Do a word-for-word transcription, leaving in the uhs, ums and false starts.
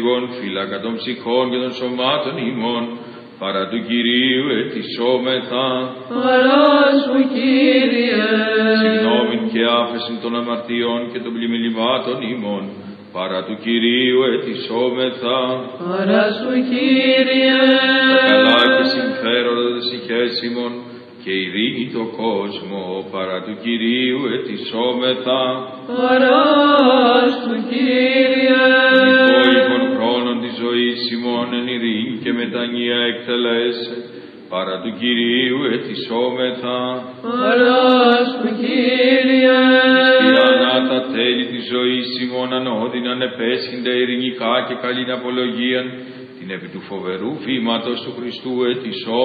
πληγών, φύλακα των ψυχών και των σωμάτων ημών, παρά του Κυρίου ετισόμεθα. Χαρά σου, Κύριε. Συγγνώμην και άφεσιν των αμαρτιών και των πλημμυλημάτων ημών, παρά του Κυρίου ετισόμεθα. Χαρά σου, Κύριε. Τα καλά και συμφέροντα της ηχές ημών και ειρήνη το κόσμο, παρά του Κυρίου ετισόμεθα. Χαρά σου, Κύριε. Υπόλοιπων χρόνων της ζωής ημών εν ειρήνη και μετανία εκτελέσε, παρά του Κυρίου ετισόμεθα. Χαρά σου, Κύριε. Χριστιανά τα τέλη της ζωής ημών ανώδυναν επέσχυνται ειρηνικά και καλήν απολογίαν, την επί του φοβερού βήματος του Χριστού ετισόμεθα.